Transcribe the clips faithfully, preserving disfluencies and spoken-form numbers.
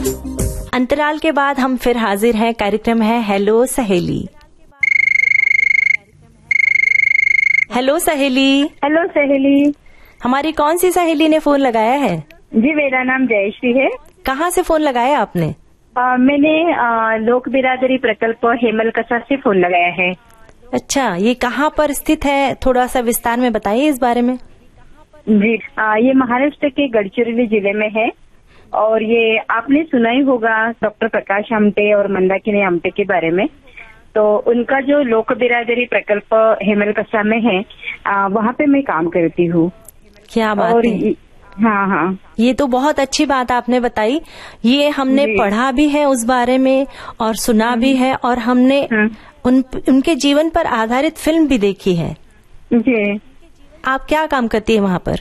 अंतराल के बाद हम फिर हाजिर हैं। कार्यक्रम है हेलो सहेली। हेलो सहेली। हेलो सहेली। हमारी कौन सी सहेली ने फोन लगाया है? जी मेरा नाम जयश्री है। कहाँ से फोन लगाया आपने? आ, मैंने आ, लोक बिरादरी प्रकल्प हेमल कसा से फोन लगाया है। अच्छा, ये कहाँ पर स्थित है? थोड़ा सा विस्तार में बताइए इस बारे में। जी आ, ये महाराष्ट्र के गढ़चिरोली जिले में है और ये आपने सुना ही होगा डॉक्टर प्रकाश आमटे और मंदाकिनी आमटे के बारे में। तो उनका जो लोक बिरादरी प्रकल्प हेमल कसा में है, आ, वहाँ पे मैं काम करती हूँ। क्या बात और है। हाँ हाँ, ये तो बहुत अच्छी बात आपने बताई। ये हमने पढ़ा भी है उस बारे में और सुना भी है और हमने उन उनके जीवन पर आधारित फिल्म भी देखी है। जी। आप क्या काम करती है वहाँ पर?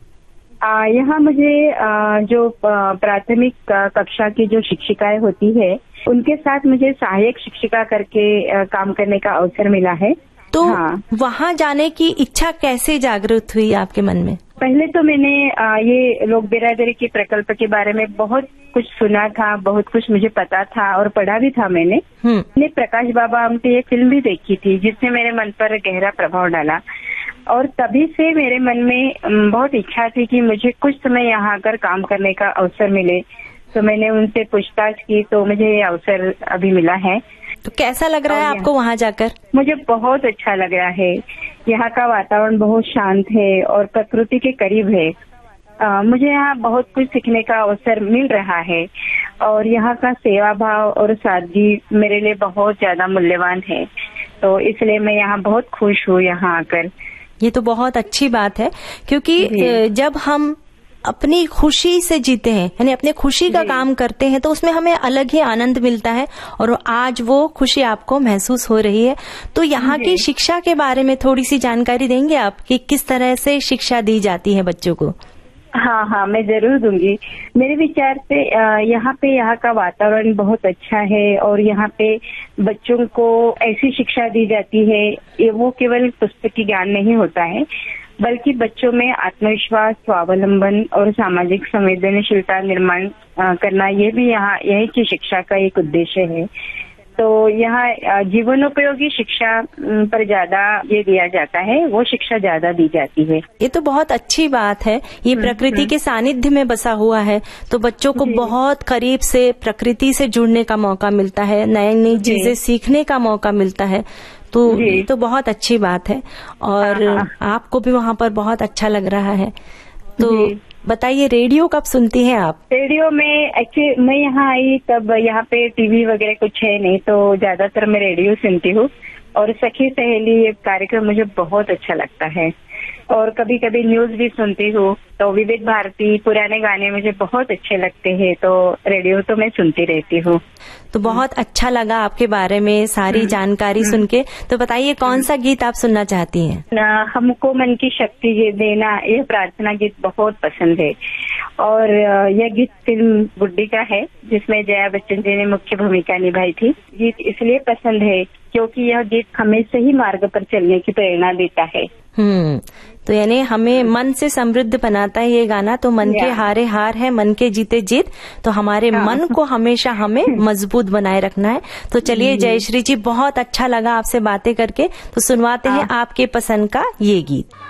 यहाँ मुझे आ, जो प्राथमिक कक्षा की जो शिक्षिकाएं होती है उनके साथ मुझे सहायक शिक्षिका करके आ, काम करने का अवसर मिला है। तो हाँ। वहाँ जाने की इच्छा कैसे जागृत हुई आपके मन में? पहले तो मैंने आ, ये लोक बिरादरी के प्रकल्प के बारे में बहुत कुछ सुना था, बहुत कुछ मुझे पता था और पढ़ा भी था मैंने। मैंने प्रकाश बाबा आमटे ये फिल्म भी देखी थी जिसने मेरे मन पर गहरा प्रभाव डाला और तभी से मेरे मन में बहुत इच्छा थी कि मुझे कुछ समय यहाँ आकर काम करने का अवसर मिले। तो मैंने उनसे पूछताछ की तो मुझे ये अवसर अभी मिला है। तो कैसा लग रहा है आपको वहाँ जाकर? मुझे बहुत अच्छा लग रहा है। यहाँ का वातावरण बहुत शांत है और प्रकृति के करीब है। आ, मुझे यहाँ बहुत कुछ सीखने का अवसर मिल रहा है और यहाँ का सेवा भाव और सादगी मेरे लिए बहुत ज्यादा मूल्यवान है। तो इसलिए मैं यहाँ बहुत खुश हूँ यहाँ आकर। ये तो बहुत अच्छी बात है क्योंकि जब हम अपनी खुशी से जीते हैं, यानी अपने खुशी का काम करते हैं, तो उसमें हमें अलग ही आनंद मिलता है और आज वो खुशी आपको महसूस हो रही है। तो यहाँ की शिक्षा के बारे में थोड़ी सी जानकारी देंगे आप कि किस तरह से शिक्षा दी जाती है बच्चों को? हाँ हाँ, मैं जरूर दूंगी। मेरे विचार से यहाँ पे यहाँ का वातावरण बहुत अच्छा है और यहाँ पे बच्चों को ऐसी शिक्षा दी जाती है, ये वो केवल पुस्तकी ज्ञान नहीं होता है बल्कि बच्चों में आत्मविश्वास, स्वावलंबन और सामाजिक संवेदनशीलता निर्माण करना, ये भी यहाँ यही की शिक्षा का एक उद्देश्य है। तो यहाँ जीवनोपयोगी शिक्षा पर ज्यादा ये दिया जाता है, वो शिक्षा ज्यादा दी जाती है। ये तो बहुत अच्छी बात है। ये प्रकृति के सानिध्य में बसा हुआ है तो बच्चों को बहुत करीब से प्रकृति से जुड़ने का मौका मिलता है, नई नई चीजें सीखने का मौका मिलता है। तो ये तो बहुत अच्छी बात है और आपको भी वहाँ पर बहुत अच्छा लग रहा है। तो बताइए, रेडियो कब सुनती हैं आप? रेडियो में एक्चुअली मैं यहाँ आई तब यहाँ पे टीवी वगैरह कुछ है नहीं, तो ज्यादातर मैं रेडियो सुनती हूँ और सखी सहेली ये कार्यक्रम मुझे बहुत अच्छा लगता है और कभी कभी न्यूज भी सुनती हूँ। तो विविध भारती पुराने गाने मुझे बहुत अच्छे लगते हैं, तो रेडियो तो मैं सुनती रहती हूँ। तो बहुत अच्छा लगा आपके बारे में सारी जानकारी सुन के। तो बताइए कौन सा गीत आप सुनना चाहती हैं? हमको मन की शक्ति देना, यह प्रार्थना गीत बहुत पसंद है और यह गीत फिल्म गुड्डी का है जिसमें जया बच्चन जी ने मुख्य भूमिका निभाई थी। गीत इसलिए पसंद है क्योंकि यह गीत हमें सही मार्ग पर चलने की प्रेरणा देता है। हम्म तो यानी हमें मन से समृद्ध बनाता है ये गाना। तो मन के हारे हार है, मन के जीते जीत। तो हमारे हाँ। मन को हमेशा हमें मजबूत बनाए रखना है। तो चलिए जयश्री जी, बहुत अच्छा लगा आपसे बातें करके। तो सुनवाते हाँ। हैं आपके पसंद का ये गीत।